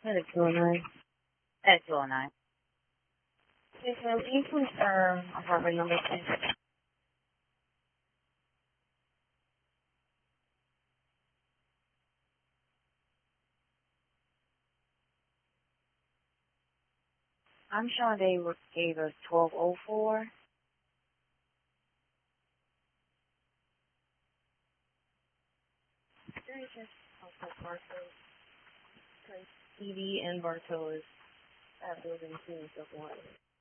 At 209. At 209. Yes, ma'am. Can you confirm apartment number, please? I'm sure they gave us 1204. There is just also Bartow. Because Edie and Bartow is at building 2 and stuff like that.